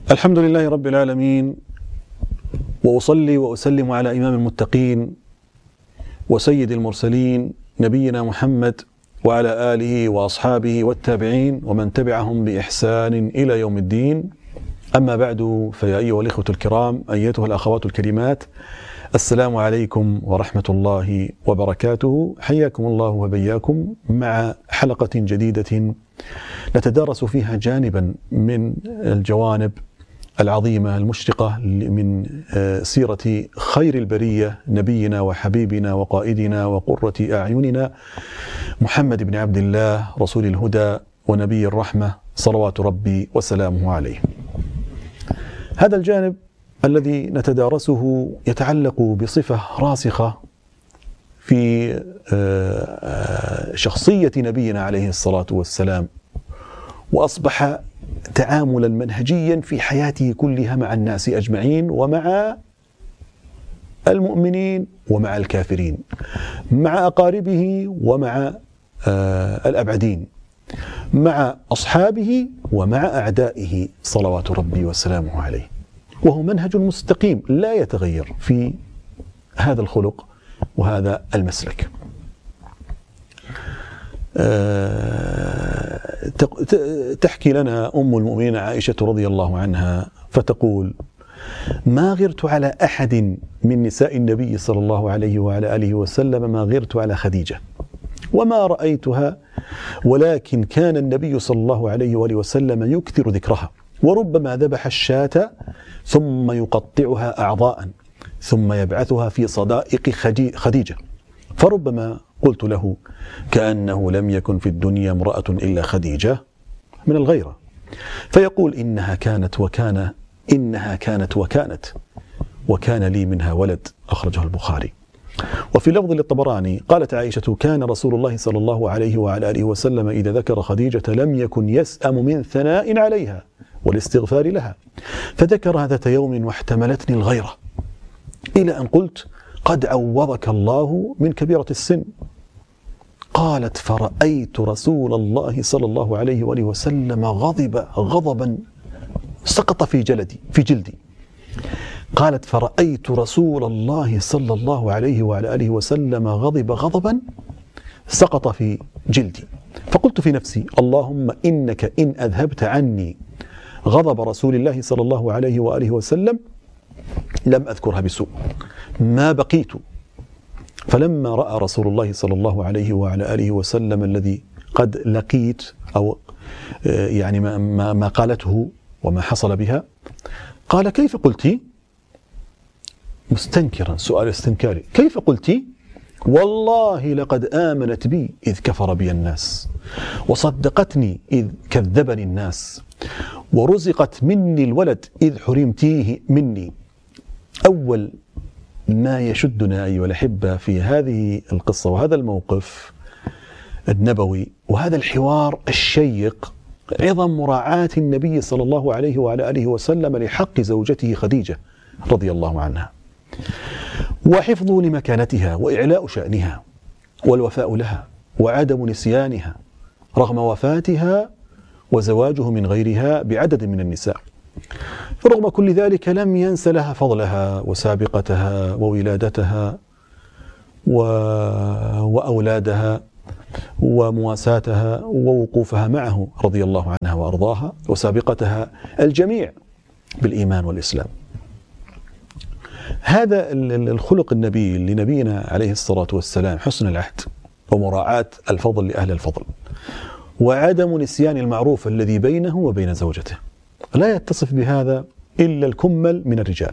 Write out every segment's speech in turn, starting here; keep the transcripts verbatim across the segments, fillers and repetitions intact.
الحمد لله رب العالمين، وأصلي وأسلم على إمام المتقين وسيد المرسلين نبينا محمد وعلى آله وأصحابه والتابعين ومن تبعهم بإحسان إلى يوم الدين. أما بعد، فيا أيها الإخوة الكرام، أيتها الأخوات الكريمات، السلام عليكم ورحمة الله وبركاته. حياكم الله وبياكم مع حلقة جديدة نتدارس فيها جانبا من الجوانب العظيمة المشرقة من سيرة خير البرية نبينا وحبيبنا وقائدنا وقرة أعيننا محمد بن عبد الله، رسول الهدى ونبي الرحمة، صلوات ربي وسلامه عليه. هذا الجانب الذي نتدارسه يتعلق بصفة راسخة في شخصية نبينا عليه الصلاة والسلام، وأصبح تعاملا منهجيا في حياته كلها مع الناس أجمعين، ومع المؤمنين ومع الكافرين، مع أقاربه ومع الأبعدين، مع أصحابه ومع أعدائه، صلوات ربي وسلامه عليه. وهو منهج مستقيم لا يتغير في هذا الخلق وهذا المسلك. تحكي لنا أم المؤمنين عائشة رضي الله عنها فتقول: ما غرت على أحد من نساء النبي صلى الله عليه وعلى آله وسلم ما غرت على خديجة وما رأيتها، ولكن كان النبي صلى الله عليه وآله وسلم يكثر ذكرها، وربما ذبح الشاة ثم يقطعها أعضاء ثم يبعثها في صدائق خديجة، فربما قلت له: كأنه لم يكن في الدنيا امرأة إلا خديجة، من الغيرة. فيقول: إنها كانت وكان إنها كانت وكانت وكان لي منها ولد، أخرجه البخاري. وفي لفظ للطبراني قالت عائشة: كان رسول الله صلى الله عليه وعلى آله وسلم إذا ذكر خديجة لم يكن يسأم من ثناء عليها والاستغفار لها، فذكرها ذات يوم واحتملتني الغيرة، إلى أن قلت: قد عوضك الله من كبيرة السن. قالت: فرأيت رسول الله صلى الله عليه وآله وسلم غضب غضبا سقط في جلدي في جلدي. قالت: فرأيت رسول الله صلى الله عليه وعلى آله وسلم غضب غضبا سقط في جلدي. فقلت في نفسي: اللهم إنك إن أذهبت عني غضب رسول الله صلى الله عليه وآله وسلم لم أذكرها بسوء ما بقيت. فلما رأى رسول الله صلى الله عليه وعلى آله وسلم الذي قد لقيت، أو يعني ما, ما قالته وما حصل بها، قال: كيف قلتي؟ مستنكرا، سؤال استنكاري: كيف قلتي؟ والله لقد آمنت بي إذ كفر بي الناس، وصدقتني إذ كذبني الناس، ورزقت مني الولد إذ حرمتيه مني. أول ما يشدنا أيها الأحبة في هذه القصة وهذا الموقف النبوي وهذا الحوار الشيق عظم مراعاة النبي صلى الله عليه وعلى آله وسلم لحق زوجته خديجة رضي الله عنها، وحفظه لمكانتها وإعلاء شأنها والوفاء لها وعدم نسيانها رغم وفاتها وزواجه من غيرها بعدد من النساء. فرغم كل ذلك لم ينس لها فضلها وسابقتها وولادتها و... وأولادها ومواساتها ووقوفها معه رضي الله عنها وأرضاها، وسابقتها الجميع بالإيمان والإسلام. هذا الخلق النبيل لنبينا عليه الصلاة والسلام، حسن العهد ومراعاة الفضل لأهل الفضل، وعدم نسيان المعروف الذي بينه وبين زوجته. لا يتصف بهذا إلا الكمل من الرجال.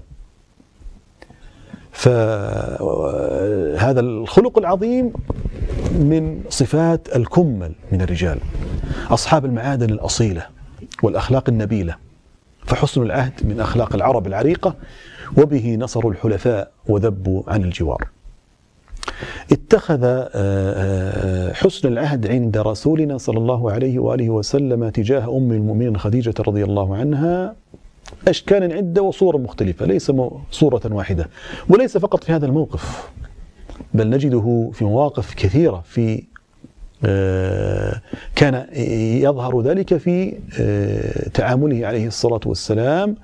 فهذا الخلق العظيم من صفات الكمل من الرجال، أصحاب المعادن الأصيلة والأخلاق النبيلة. فحسن العهد من أخلاق العرب العريقة، وبه نصروا الحلفاء وذبوا عن الجوار. اتخذ حسن العهد عند رسولنا صلى الله عليه وآله وسلم تجاه أم المؤمنين خديجة رضي الله عنها أشكالا عدة وصورا مختلفة، ليس صورة واحدة، وليس فقط في هذا الموقف، بل نجده في مواقف كثيرة في كان يظهر ذلك في تعامله عليه الصلاة والسلام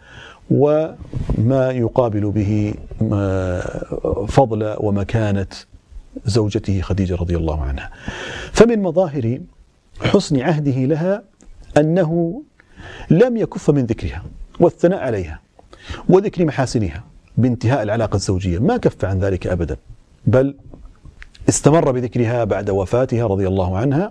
وما يقابل به فضل ومكانة زوجته خديجة رضي الله عنها. فمن مظاهر حسن عهده لها أنه لم يكف من ذكرها والثناء عليها وذكر محاسنها بانتهاء العلاقة الزوجية، ما كف عن ذلك أبدا، بل استمر بذكرها بعد وفاتها رضي الله عنها،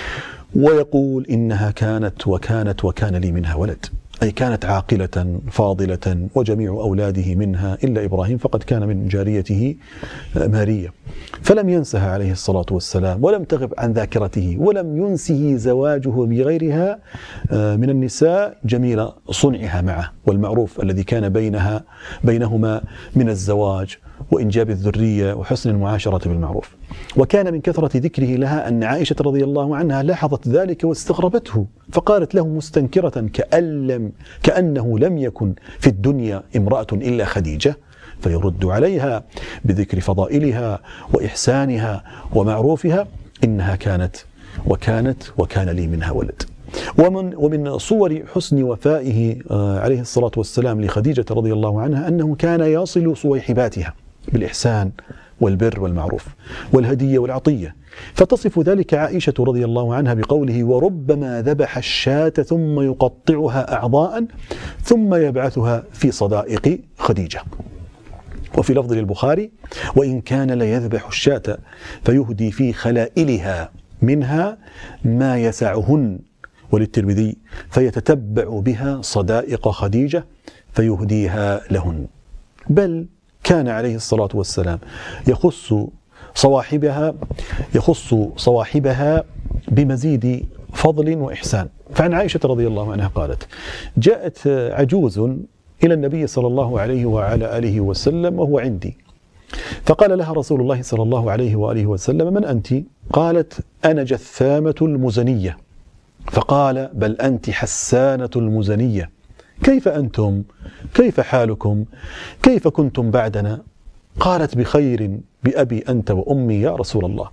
ويقول إنها كانت وكانت وكان لي منها ولد، أي كانت عاقلة فاضلة وجميع أولاده منها إلا إبراهيم فقد كان من جاريته مارية، فلم ينسها عليه الصلاة والسلام ولم تغب عن ذاكرته، ولم ينسه زواجه بغيرها من النساء جميل صنعها معه والمعروف الذي كان بينها بينهما من الزواج وإنجاب الذرية وحسن المعاشرة بالمعروف. وكان من كثرة ذكره لها أن عائشة رضي الله عنها لاحظت ذلك واستغربته، فقالت له مستنكرة كأن لم كأنه لم يكن في الدنيا امرأة إلا خديجة، فيرد عليها بذكر فضائلها وإحسانها ومعروفها: إنها كانت وكانت وكان لي منها ولد. ومن ومن صور حسن وفائه عليه الصلاة والسلام لخديجة رضي الله عنها أنه كان يصل صويحباتها بالإحسان والبر والمعروف والهدية والعطية، فتصف ذلك عائشة رضي الله عنها بقوله: وربما ذبح الشاة ثم يقطعها أعضاء ثم يبعثها في صدائق خديجة. وفي لفظ للبخاري: وإن كان ليذبح الشاة فيهدي في خلائلها منها ما يسعهن. وللترمذي: فيتتبع بها صدائق خديجة فيهديها لهن. بل كان عليه الصلاة والسلام يخص صواحبها يخص صواحبها بمزيد فضل وإحسان. فعن عائشة رضي الله عنها قالت: جاءت عجوز إلى النبي صلى الله عليه وعلى آله وسلم وهو عندي، فقال لها رسول الله صلى الله عليه وآله وسلم: من أنت؟ قالت: أنا جثامة المزنية. فقال: بل أنت حسانة المزنية، كيف أنتم؟ كيف حالكم؟ كيف كنتم بعدنا؟ قالت: بخير بأبي أنت وأمي يا رسول الله.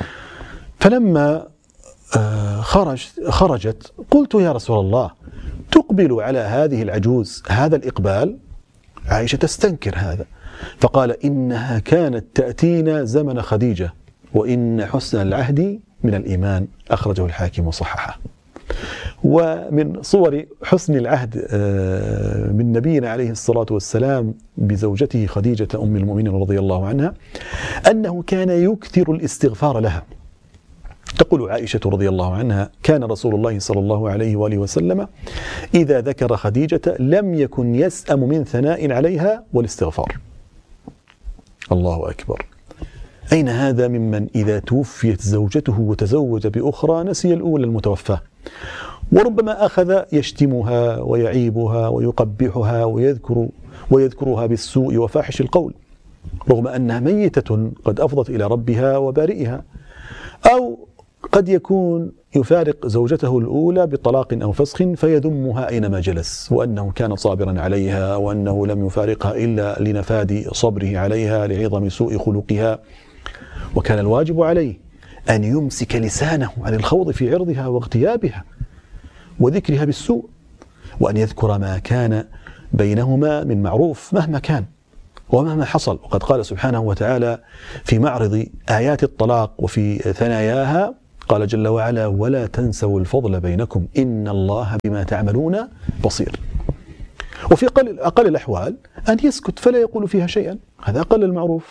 فلما خرج خرجت قلت: يا رسول الله، تقبل على هذه العجوز هذا الإقبال؟ عائشة تستنكر هذا، فقال: إنها كانت تأتينا زمن خديجة، وإن حسن العهد من الإيمان، أخرجه الحاكم وصححه. ومن صور حسن العهد من نبينا عليه الصلاة والسلام بزوجته خديجة أم المؤمنين رضي الله عنها أنه كان يكثر الاستغفار لها. تقول عائشة رضي الله عنها: كان رسول الله صلى الله عليه وآله وسلم إذا ذكر خديجة لم يكن يسأم من ثناء عليها والاستغفار. الله أكبر! أين هذا ممن إذا توفيت زوجته وتزوج بأخرى نسي الأولى المتوفاة، وربما أخذ يشتمها ويعيبها ويقبحها ويذكر ويذكرها بالسوء وفاحش القول، رغم أنها ميتة قد أفضت إلى ربها وبارئها، أو قد يكون يفارق زوجته الأولى بطلاق أو فسخ فيذمها أينما جلس، وأنه كان صابرا عليها، وأنه لم يفارقها إلا لنفاد صبره عليها لعظم سوء خلقها، وكان الواجب عليه أن يمسك لسانه عن الخوض في عرضها واغتيابها وذكرها بالسوء، وأن يذكر ما كان بينهما من معروف مهما كان ومهما حصل. وقد قال سبحانه وتعالى في معرض آيات الطلاق وفي ثناياها، قال جل وعلا: ولا تنسوا الفضل بينكم إن الله بما تعملون بصير. وفي أقل, أقل الأحوال أن يسكت فلا يقول فيها شيئا، هذا أقل المعروف.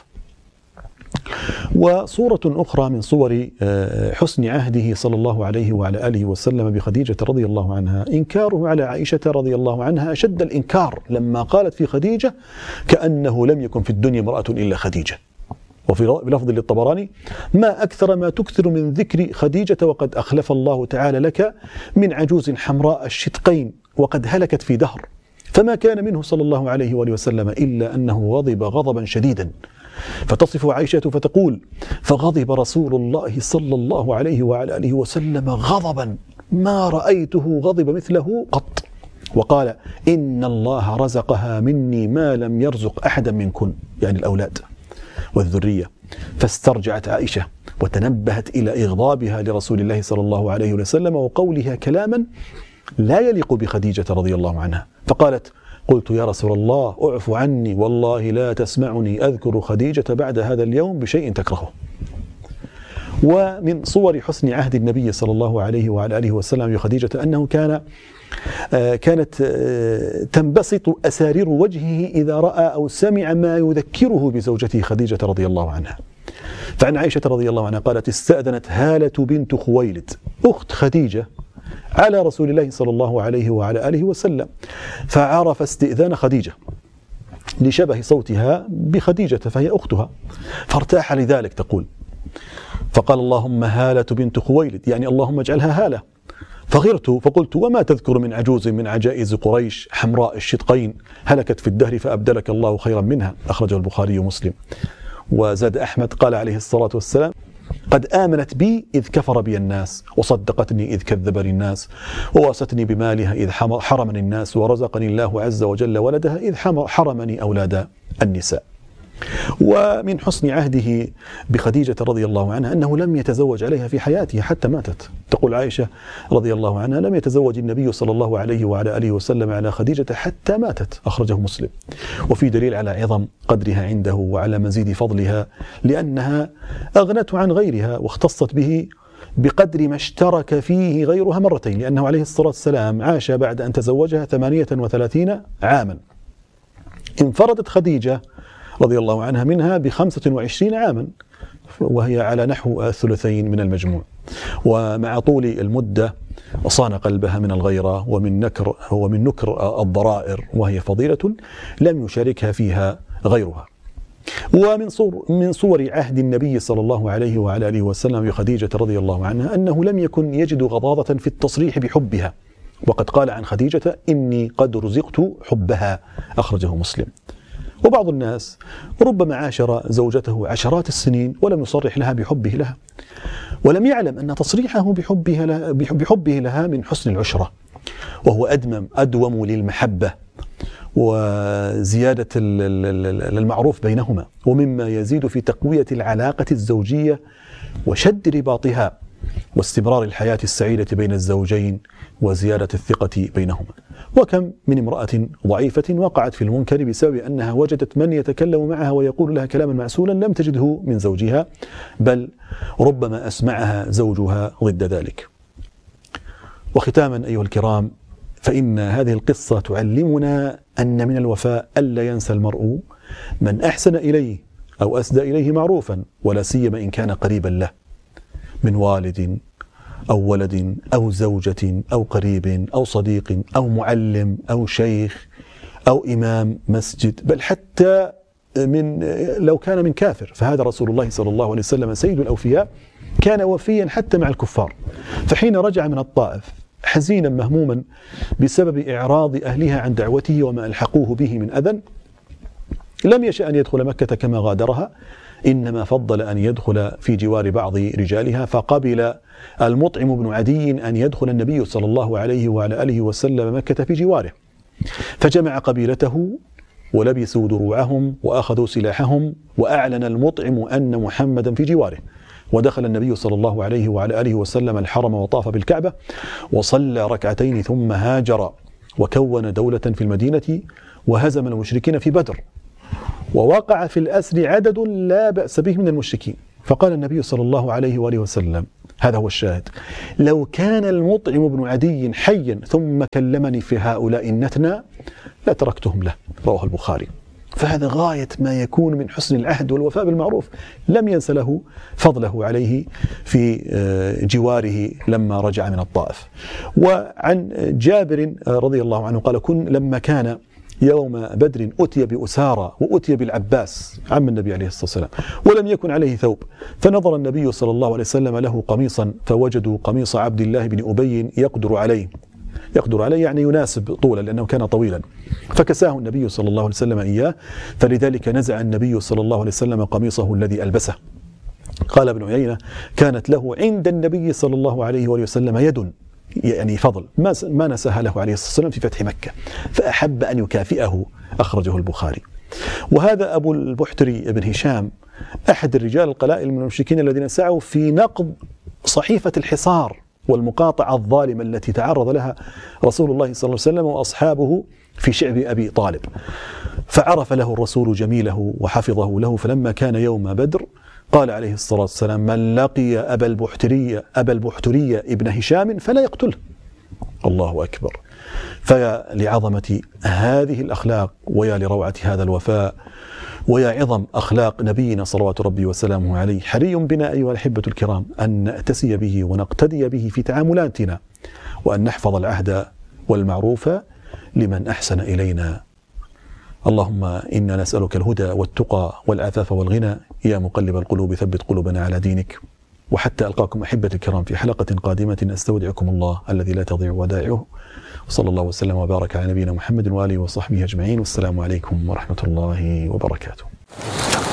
وصورة أخرى من صور حسن عهده صلى الله عليه وعلى آله وسلم بخديجة رضي الله عنها إنكاره على عائشة رضي الله عنها أشد الإنكار لما قالت في خديجة: كأنه لم يكن في الدنيا امرأة إلا خديجة. وفي لفظ للطبراني: ما أكثر ما تكثر من ذكر خديجة وقد أخلف الله تعالى لك من عجوز حمراء الشدقين وقد هلكت في دهر. فما كان منه صلى الله عليه وآله وسلم إلا أنه غضب غضبا شديدا. فتصف عائشة فتقول: فغضب رسول الله صلى الله عليه وعلى آله وسلم غضبا ما رأيته غضب مثله قط، وقال: إن الله رزقها مني ما لم يرزق أحدا منكن، يعني الأولاد والذرية. فاسترجعت عائشة وتنبهت إلى إغضابها لرسول الله صلى الله عليه وسلم وقولها كلاما لا يليق بخديجة رضي الله عنها، فقالت: قلت يا رسول الله اعف عني، والله لا تسمعني أذكر خديجة بعد هذا اليوم بشيء تكرهه. ومن صور حسن عهد النبي صلى الله عليه وعلى آله وسلم بخديجة أنه كان كانت تنبسط أسارير وجهه إذا رأى أو سمع ما يذكره بزوجته خديجة رضي الله عنها. فعن عائشة رضي الله عنها قالت: استأذنت هالة بنت خويلد أخت خديجة على رسول الله صلى الله عليه وعلى آله وسلم، فعرف استئذان خديجة لشبه صوتها بخديجة فهي أختها، فارتاح لذلك تقول، فقال: اللهم هالة بنت خويلد، يعني اللهم اجعلها هالة. فغرت فقلت: وما تذكر من عجوز من عجائز قريش حمراء الشدقين هلكت في الدهر فأبدلك الله خيرا منها، أخرجه البخاري ومسلم. وزاد أحمد قال عليه الصلاة والسلام: قد آمنت بي إذ كفر بي الناس، وصدقتني إذ كذبني الناس، وواستني بمالها إذ حرمني الناس، ورزقني الله عز وجل ولدها إذ حرمني أولاد النساء. ومن حسن عهده بخديجة رضي الله عنها أنه لم يتزوج عليها في حياتها حتى ماتت. تقول عائشة رضي الله عنها: لم يتزوج النبي صلى الله عليه وعلى آله وسلم على خديجة حتى ماتت، أخرجه مسلم. وفي دليل على عظم قدرها عنده وعلى مزيد فضلها، لأنها أغنته عن غيرها واختصت به بقدر ما اشترك فيه غيرها مرتين، لأنه عليه الصلاة والسلام عاش بعد أن تزوجها ثمانية وثلاثين عاما، انفردت خديجة رضي الله عنها منها بخمسة وعشرين عاما، وهي على نحو الثلثين من المجموع. ومع طول المدة صان قلبها من الغيرة ومن نكر ومن نكر الضرائر، وهي فضيلة لم يشاركها فيها غيرها. ومن صور من صور عهد النبي صلى الله عليه وعلى آله وسلم بخديجة رضي الله عنها أنه لم يكن يجد غضاضة في التصريح بحبها، وقد قال عن خديجة: إني قد رزقت حبها، أخرجه مسلم. وبعض الناس ربما عاشر زوجته عشرات السنين ولم يصرح لها بحبه لها، ولم يعلم أن تصريحه بحبه لها, بحبه لها من حسن العشرة، وهو أدمم أدوم للمحبة وزيادة المعروف بينهما، ومما يزيد في تقوية العلاقة الزوجية وشد رباطها واستمرار الحياة السعيدة بين الزوجين وزيادة الثقة بينهما. وكم من امرأة ضعيفة وقعت في المنكر بسبب أنها وجدت من يتكلم معها ويقول لها كلاما معسولا لم تجده من زوجها، بل ربما أسمعها زوجها ضد ذلك. وختاما أيها الكرام، فإن هذه القصة تعلمنا أن من الوفاء ألا ينسى المرء من أحسن إليه أو أسدى إليه معروفا، ولا سيما إن كان قريبا له من والد أو ولد أو زوجة أو قريب أو صديق أو معلم أو شيخ أو إمام مسجد، بل حتى من لو كان من كافر، فهذا رسول الله صلى الله عليه وسلم سيد الأوفياء، كان وفيا حتى مع الكفار. فحين رجع من الطائف حزينا مهموما بسبب إعراض أهلها عن دعوته وما ألحقوه به من أذى، لم يشأ أن يدخل مكة كما غادرها، إنما فضل أن يدخل في جوار بعض رجالها، فقبل المطعم بن عدي أن يدخل النبي صلى الله عليه وعلى آله وسلم مكة في جواره، فجمع قبيلته ولبسوا دروعهم وأخذوا سلاحهم، وأعلن المطعم أن محمدا في جواره، ودخل النبي صلى الله عليه وعلى آله وسلم الحرم وطاف بالكعبة وصلى ركعتين ثم هاجر وكون دولة في المدينة وهزم المشركين في بدر، ووقع في الأسر عدد لا بأس به من المشركين. فقال النبي صلى الله عليه وآله وسلم، هذا هو الشاهد: لو كان المطعم بن عدي حيا ثم كلمني في هؤلاء النتنى لتركتهم له، رواه البخاري. فهذا غاية ما يكون من حسن العهد والوفاء بالمعروف، لم ينس له فضله عليه في جواره لما رجع من الطائف. وعن جابر رضي الله عنه قال: كن لما كان يوم بدر أتي بأسارى وأتي بالعباس عم النبي عليه الصلاة والسلام ولم يكن عليه ثوب، فنظر النبي صلى الله عليه وسلم له قميصا فوجدوا قميص عبد الله بن أبي يقدر عليه يقدر عليه يعني يناسب طولا لأنه كان طويلا، فكساه النبي صلى الله عليه وسلم إياه، فلذلك نزع النبي صلى الله عليه وسلم قميصه الذي ألبسه. قال ابن عيينة: كانت له عند النبي صلى الله عليه وسلم يد، يعني فضل ما ما نساها له عليه الصلاة والسلام في فتح مكة، فأحب أن يكافئه، أخرجه البخاري. وهذا أبو البحتري ابن هشام أحد الرجال القلائل من المشركين الذين سعوا في نقض صحيفة الحصار والمقاطعة الظالمة التي تعرض لها رسول الله صلى الله عليه وسلم وأصحابه في شعب أبي طالب، فعرف له الرسول جميله وحفظه له، فلما كان يوم بدر قال عليه الصلاة والسلام: من لقي أبا البحتري أبا البحتري ابن هشام فلا يقتله. الله أكبر. فيا لعظمة هذه الأخلاق، ويا لروعة هذا الوفاء، ويا عظم أخلاق نبينا صلوات ربي وسلامه عليه. حري بنا أيها الأحبة الكرام أن نأتسي به ونقتدي به في تعاملاتنا، وأن نحفظ العهد والمعروف لمن أحسن إلينا. اللهم إنا نسألك الهدى والتقى والعفاف والغنى، يا مقلب القلوب ثبت قلوبنا على دينك. وحتى ألقاكم أحبتي الكرام في حلقة قادمة، أستودعكم الله الذي لا تضيع ودائعه، وصلى الله وسلم وبارك على نبينا محمد وآله وصحبه أجمعين، والسلام عليكم ورحمة الله وبركاته.